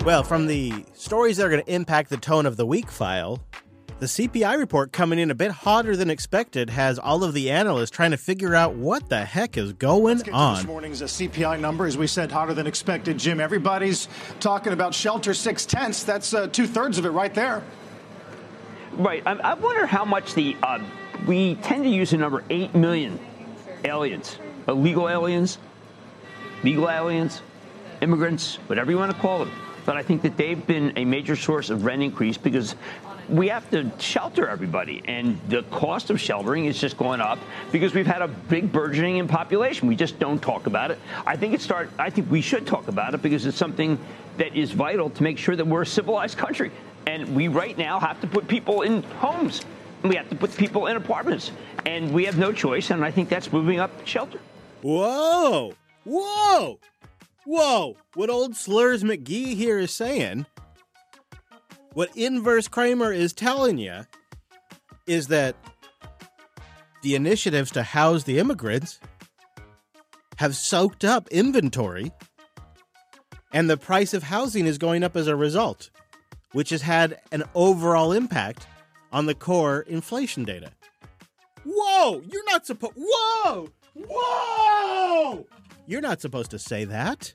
Well, from the stories that are going to impact the tone of the week file, the CPI report coming in a bit hotter than expected has all of the analysts trying to figure out what the heck is going on. This morning's CPI number, as we said, hotter than expected. Jim, everybody's talking about shelter 6/10. That's 2/3 of it right there. Right. I wonder how much we tend to use the number 8 million aliens, illegal aliens, legal aliens, immigrants, whatever you want to call them. But I think that they've been a major source of rent increase because we have to shelter everybody. And the cost of sheltering is just going up because we've had a big burgeoning in population. We just don't talk about it. I think we should talk about it because it's something that is vital to make sure that we're a civilized country. And we right now have to put people in homes. And we have to put people in apartments. And we have no choice. And I think that's moving up shelter. Whoa. Whoa. Whoa. What old Slurs McGee here is saying, what Inverse Kramer is telling you, is that the initiatives to house the immigrants have soaked up inventory, and the price of housing is going up as a result, which has had an overall impact on the core inflation data. Whoa! You're not supposed... Whoa! Whoa! You're not supposed to say that.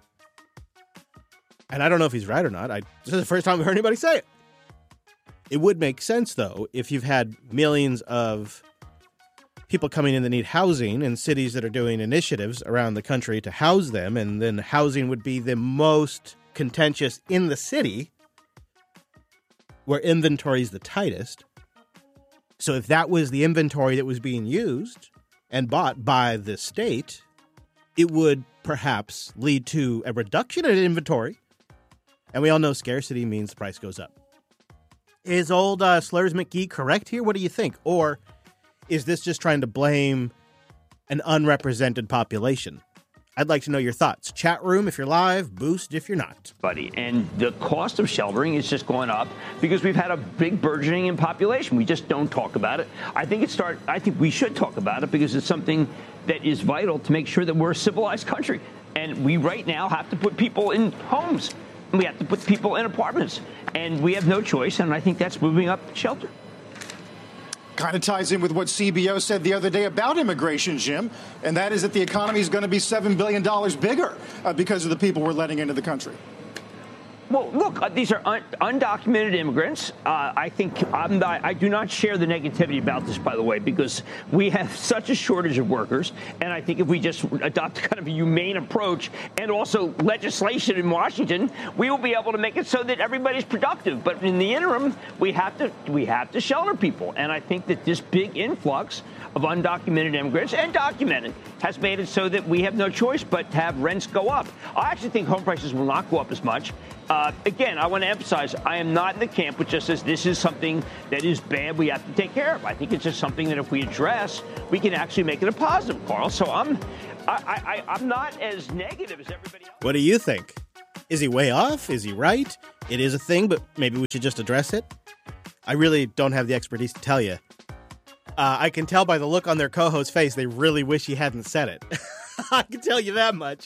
And I don't know if he's right or not. This is the first time I've heard anybody say it. It would make sense, though, if you've had millions of people coming in that need housing and cities that are doing initiatives around the country to house them, and then housing would be the most contentious in the city, where inventory is the tightest. So if that was the inventory that was being used and bought by the state, it would perhaps lead to a reduction in inventory. And we all know scarcity means the price goes up. Is old Slurs McGee correct here? What do you think? Or is this just trying to blame an unrepresented population? I'd like to know your thoughts. Chat room if you're live, boost if you're not. And the cost of sheltering is just going up because we've had a big burgeoning in population. We just don't talk about it. I think we should talk about it because it's something that is vital to make sure that we're a civilized country. And we right now have to put people in homes. And we have to put people in apartments. And we have no choice. And I think that's moving up shelter. Kind of ties in with what CBO said the other day about immigration, Jim, and that is that the economy is going to be $7 billion bigger because of the people we're letting into the country. Well, look, these are undocumented immigrants. I do not share the negativity about this, by the way, because we have such a shortage of workers. And I think if we just adopt kind of a humane approach and also legislation in Washington, we will be able to make it so that everybody's productive. But in the interim, we have to shelter people. And I think that this big influx of undocumented immigrants and documented has made it so that we have no choice but to have rents go up. I actually think home prices will not go up as much. Again, I want to emphasize, I am not in the camp which just says this is something that is bad we have to take care of. I think it's just something that if we address, we can actually make it a positive, Carl. So I'm not as negative as everybody else. What do you think? Is he way off? Is he right? It is a thing, but maybe we should just address it. I really don't have the expertise to tell you. I can tell by the look on their co-host's face, they really wish he hadn't said it. I can tell you that much.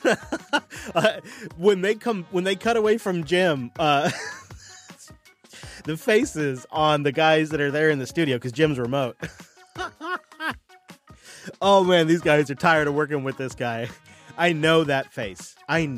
When they cut away from Jim, the faces on the guys that are there in the studio, because Jim's remote. Oh man, these guys are tired of working with this guy. I know that face.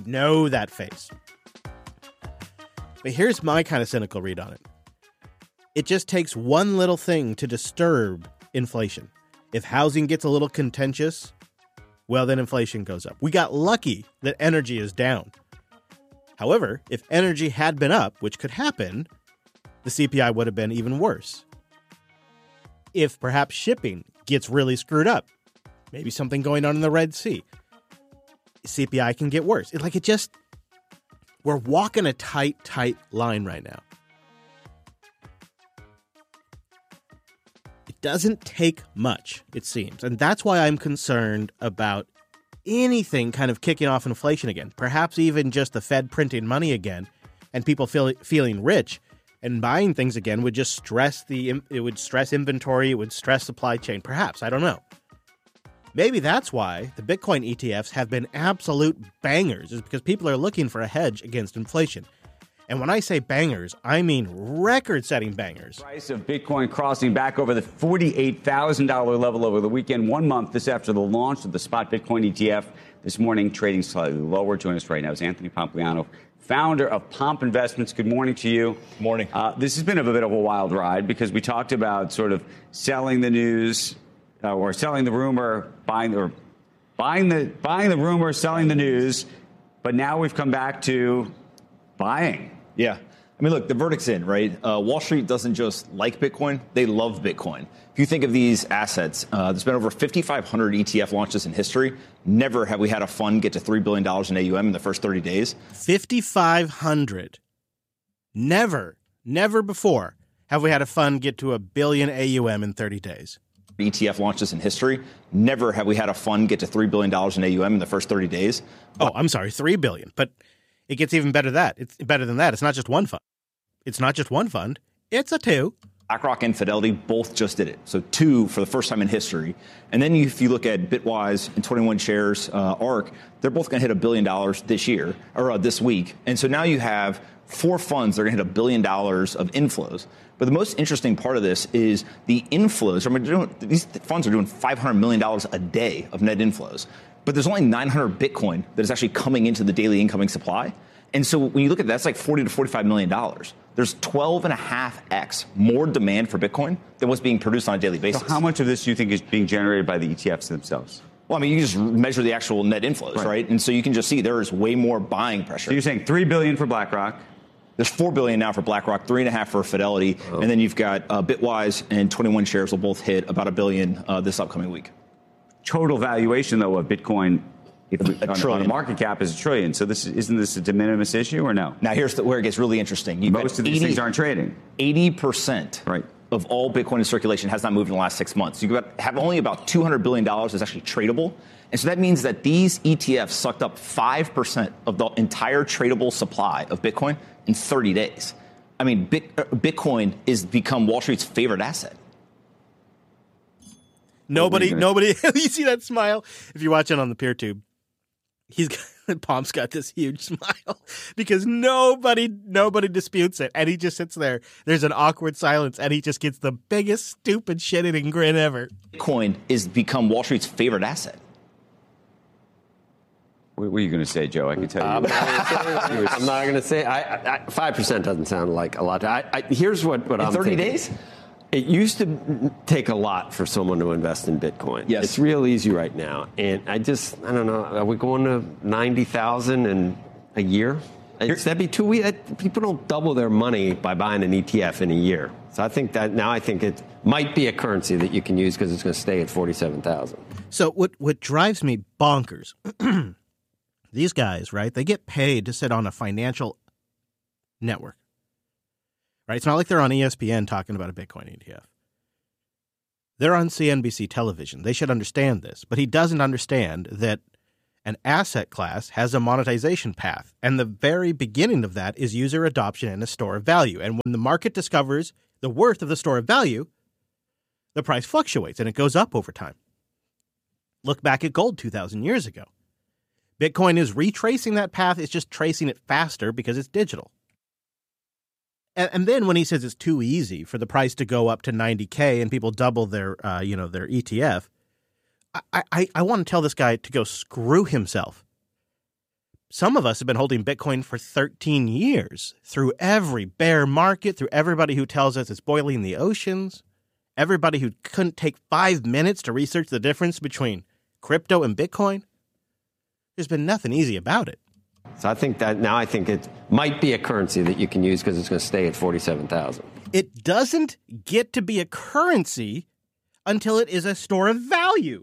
But here's my kind of cynical read on it. It just takes one little thing to disturb inflation. If housing gets a little contentious, well, then inflation goes up. We got lucky that energy is down. However, if energy had been up, which could happen, the CPI would have been even worse. If perhaps shipping gets really screwed up, maybe something going on in the Red Sea, CPI can get worse. We're walking a tight line right now. It doesn't take much, it seems. And that's why I'm concerned about anything kind of kicking off inflation again. Perhaps even just the Fed printing money again and people feeling rich and buying things again would just stress inventory, it would stress supply chain. Perhaps, I don't know. Maybe that's why the Bitcoin ETFs have been absolute bangers, is because people are looking for a hedge against inflation. And when I say bangers, I mean record-setting bangers. Price of Bitcoin crossing back over the $48,000 level over the weekend, 1 month this after the launch of the spot Bitcoin ETF. This morning, trading slightly lower. Joining us right now is Anthony Pompliano, founder of Pomp Investments. Good morning to you. Morning. This has been a bit of a wild ride because we talked about sort of selling the news or selling the rumor, buying the rumor, selling the news. But now we've come back to buying. Yeah. I mean, look, the verdict's in, right? Wall Street doesn't just like Bitcoin. They love Bitcoin. If you think of these assets, there's been over 5,500 ETF launches in history. Never have we had a fund get to $3 billion in AUM in the first 30 days. 5,500. Never before have we had a fund get to $1 billion AUM in 30 days. ETF launches in history. Never have we had a fund get to $3 billion in AUM in the first 30 days. Oh, I'm sorry, $3 billion. But it gets even better than that. It's better than that. It's not just one fund. It's a two. BlackRock and Fidelity both just did it. So two for the first time in history. And then if you look at Bitwise and 21 Shares, ARK, they're both going to hit $1 billion this year or this week. And so now you have 4 funds that are going to hit $1 billion of inflows. But the most interesting part of this is the inflows. I mean, these funds are doing $500 million a day of net inflows. But there's only 900 Bitcoin that is actually coming into the daily incoming supply. And so when you look at that, that's like $40 to $45 million. There's 12.5x more demand for Bitcoin than what's being produced on a daily basis. So how much of this do you think is being generated by the ETFs themselves? Well, I mean, you just measure the actual net inflows, right? And so you can just see there is way more buying pressure. So you're saying $3 billion for BlackRock. There's $4 billion now for BlackRock, $3.5 billion for Fidelity, and then you've got Bitwise and 21 Shares will both hit about $1 billion this upcoming week. Total valuation, though, of Bitcoin on a market cap is $1 trillion. So isn't this a de minimis issue or no? Now, here's where it gets really interesting. Most of these things aren't trading. 80% of all Bitcoin in circulation has not moved in the last 6 months. You have only about $200 billion that's actually tradable. And so that means that these ETFs sucked up 5% of the entire tradable supply of Bitcoin in 30 days. I mean, Bitcoin has become Wall Street's favorite asset. Nobody, you see that smile? If you're watching on the PeerTube, Pomp's got this huge smile because nobody disputes it. And he just sits there. There's an awkward silence and he just gets the biggest stupid shit-eating grin ever. Bitcoin has become Wall Street's favorite asset. What were you going to say, Joe? I can tell you. I'm not going to say. 5% doesn't sound like a lot. Here's what I'm thinking. 30 days? It used to take a lot for someone to invest in Bitcoin. Yes. It's real easy right now. And I don't know. Are we going to 90,000 in a year? That'd be too weird. People don't double their money by buying an ETF in a year. So I think it might be a currency that you can use because it's going to stay at 47,000. So what drives me bonkers, these guys, right, they get paid to sit on a financial network. Right? It's not like they're on ESPN talking about a Bitcoin ETF. They're on CNBC television. They should understand this. But he doesn't understand that an asset class has a monetization path. And the very beginning of that is user adoption and a store of value. And when the market discovers the worth of the store of value, the price fluctuates and it goes up over time. Look back at gold 2,000 years ago. Bitcoin is retracing that path. It's just tracing it faster because it's digital. And then when he says it's too easy for the price to go up to 90K and people double their ETF, I want to tell this guy to go screw himself. Some of us have been holding Bitcoin for 13 years through every bear market, through everybody who tells us it's boiling the oceans, everybody who couldn't take 5 minutes to research the difference between crypto and Bitcoin. There's been nothing easy about it. So I think it might be a currency that you can use because it's going to stay at 47,000. It doesn't get to be a currency until it is a store of value.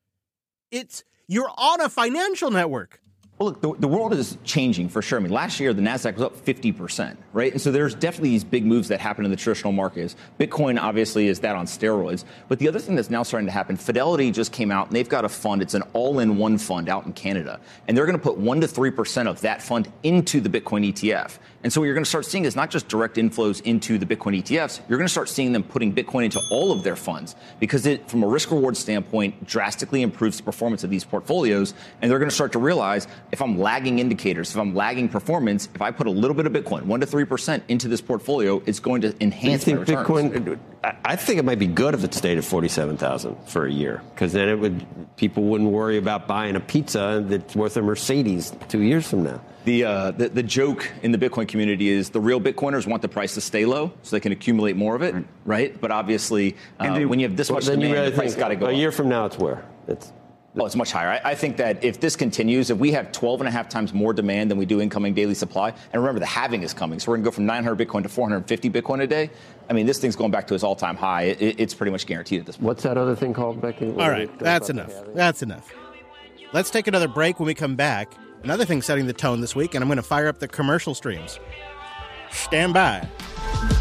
You're on a financial network. Well, look, the world is changing for sure. I mean, last year, the NASDAQ was up 50%, right? And so there's definitely these big moves that happen in the traditional markets. Bitcoin, obviously, is that on steroids. But the other thing that's now starting to happen, Fidelity just came out, and they've got a fund. It's an all-in-one fund out in Canada. And they're going to put 1% to 3% of that fund into the Bitcoin ETF. And so what you're going to start seeing is not just direct inflows into the Bitcoin ETFs. You're going to start seeing them putting Bitcoin into all of their funds because it, from a risk-reward standpoint, drastically improves the performance of these portfolios. And they're going to start to realize if I'm lagging indicators, if I'm lagging performance, if I put a little bit of Bitcoin, 1% to 3% into this portfolio, it's going to enhance my returns. Bitcoin, I think it might be good if it stayed at 47,000 for a year, because then people wouldn't worry about buying a pizza that's worth a Mercedes 2 years from now. The joke in the Bitcoin community is the real Bitcoiners want the price to stay low so they can accumulate more of it, right? But obviously, when you have this much demand, the price got to go up. A year from now, it's where? It's much higher. I think that if this continues, if we have 12.5 times more demand than we do incoming daily supply, and remember the halving is coming, so we're going to go from 900 Bitcoin to 450 Bitcoin a day. I mean, this thing's going back to its all-time high. It's pretty much guaranteed at this point. What's that other thing called, Becky? All right, that's enough. That's enough. Let's take another break. When we come back, another thing setting the tone this week, and I'm going to fire up the commercial streams. Stand by.